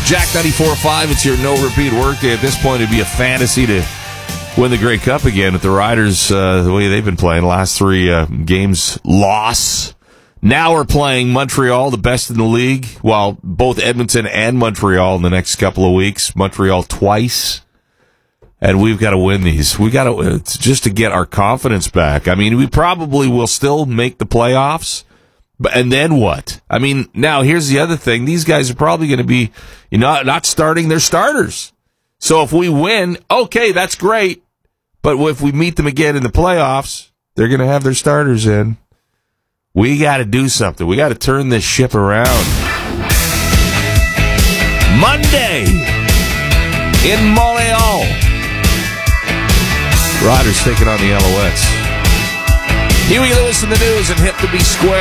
Jack 94.5, it's your no-repeat workday. At this point, it'd be a fantasy to win the Grey Cup again with the Riders, the way they've been playing. Last three games, loss. Now we're playing Montreal, the best in the league, while both Edmonton and Montreal in the next couple of weeks. Montreal twice. And we've got to win these. We got to just to get our confidence back. I mean, we probably will still make the playoffs, and then what? I mean, now here's the other thing: these guys are probably going to be, not starting their starters. So if we win, okay, that's great. But if we meet them again in the playoffs, they're going to have their starters in. We got to do something. We got to turn this ship around. Monday in Montreal. Riders taking on the LOS. Huey Lewis in the news and hip to be square.